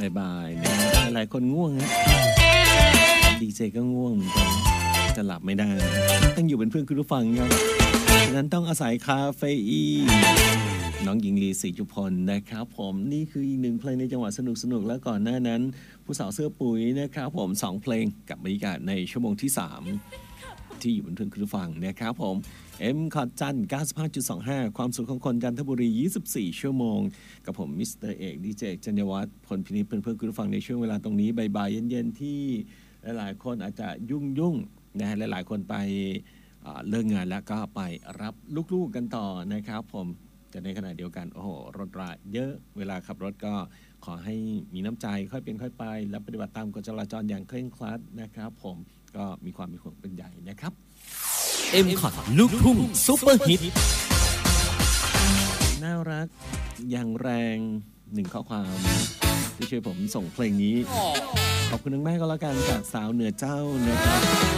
บ่ายๆนะหลายคนง่วงนะดีเจก็ง่วงจะหลับไม่ได้ต้องอยู่เป็นเพื่อนคุณผู้ฟังครับฉะนั้นต้องอาศัยคาเฟอีนน้องหญิงลีศรีจุพลนะครับผมนี่คืออีกหนึ่งเพลงในจังหวะสนุกๆแล้วก่อนหน้านั้นผู้สาวเสื้อปุ๋ยนะครับผม2เพลงกับบรรยากาศในชั่วโมงที่3ที่อยู่บนเพื่อนคุณผู้ฟังนะครับผมคอร์ดจัน 95.25 ความสุขของคนจันทบุรี24ชั่วโมงกับผมมิสเตอร์เอกดีเจจัญญวัฒน์พลพินิจเป็นเพื่อนคุณผู้ฟังในช่วงเวลาตรงนี้บ่ายๆเย็นๆที่หลายๆคนอาจจะยุ่งๆนะหลายๆคนไปเลิกงานแล้วก็ไปรับลูกๆกันต่อนะครับผมแต่ในขณะเดียวกันโอ้โหรถราเยอะเวลาขับรถก็ขอให้มีน้ำใจค่อยเป็นค่อยไปและปฏิบัติตามกฎจราจรอย่างเคร่งครัดนะครับผมก็มีความเป็นห่วงเป็นใหญ่นะครับ M-Cut ลูกทุ่งซุปเปอร์ฮิตน่ารักอย่างแรง1ข้อความที่ช่วยผมส่งเพลงนี้ขอบคุณมากก็แล้วกันจากสาวเหนือเจ้านะครับ